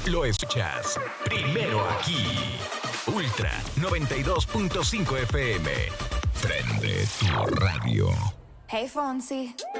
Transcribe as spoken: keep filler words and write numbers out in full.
lo escuchas primero aquí. Ultra noventa y dos punto cinco F M. Prende tu radio. Hey, Fonsi.